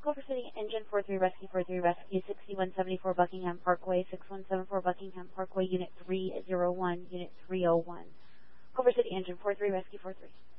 Culver City Engine 43 Rescue 6174 Buckingham Parkway, 6174 Buckingham Parkway, Unit 301, Unit 301. Culver City Engine 43 Rescue 43.